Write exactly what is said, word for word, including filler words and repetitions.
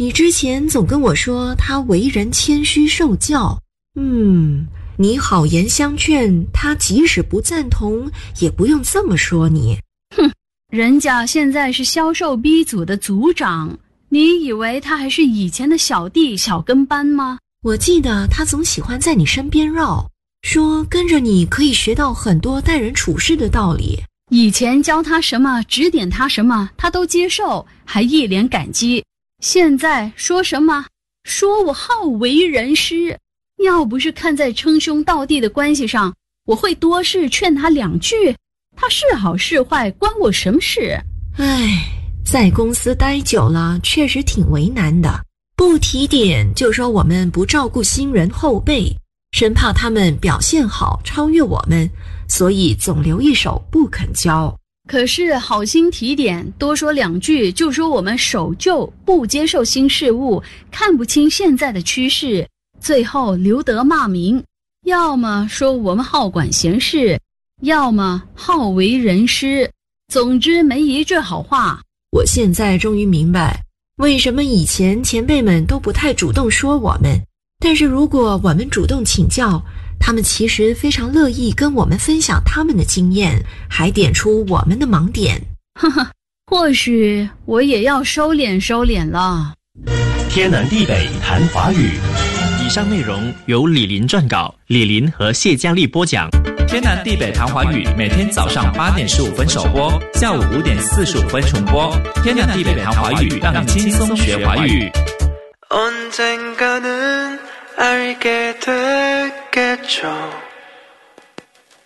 你之前总跟我说他为人谦虚受教，嗯，你好言相劝，他即使不赞同，也不用这么说你。 哼，人家现在是销售 B 组的组长，你以为他还是以前的小弟小跟班吗？ 我记得他总喜欢在你身边绕，说跟着你可以学到很多待人处事的道理。 以前教他什么，指点他什么，他都接受，还一脸感激。现在说什么？说我好为人师。要不是看在称兄道弟的关系上，我会多事劝他两句。他是好是坏，关我什么事？ 唉，在公司待久了，确实挺为难的。不提点就说我们不照顾新人后辈，生怕他们表现好超越我们，所以总留一手不肯教。 可是好心提点，多说两句就说我们守旧，不接受新事物，看不清现在的趋势，最后留得骂名。要么说我们好管闲事，要么好为人师，总之没一句好话。 我现在终于明白为什么以前前辈们都不太主动说我们，但是如果我们主动请教，他们其实非常乐意跟我们分享他们的经验，还点出我们的盲点。 呵呵，或许我也要收敛收敛了。 天南地北谈华语，以上内容由李林撰稿，李林和谢佳丽播讲。 天南地北谈华语每天早上八点十五分首播，下午五点四十五分重播。天南地北谈华语，让你轻松学华语。 언젠가는 알게 되겠죠.